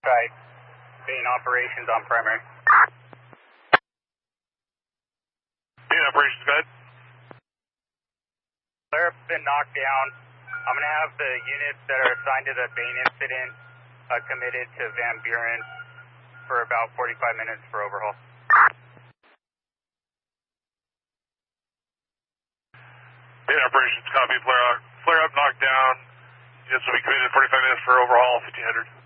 strike. Main operations on primary. Main operations, go ahead. Flare up's been knocked down. I'm going to have the units that are assigned to the Bain incident committed to Van Buren for about 45 minutes for overhaul. Main operations, copy. Flare up knocked down. Units will be committed 45 minutes for overhaul, 1500.